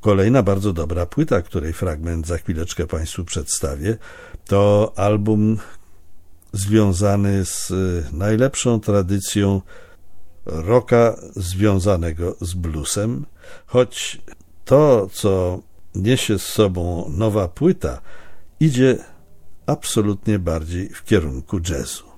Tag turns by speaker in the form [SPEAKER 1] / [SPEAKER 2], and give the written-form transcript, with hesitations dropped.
[SPEAKER 1] Kolejna bardzo dobra płyta, której fragment za chwileczkę Państwu przedstawię, to album związany z najlepszą tradycją rocka związanego z bluesem, choć to, co niesie z sobą nowa płyta, idzie absolutnie bardziej w kierunku jazzu.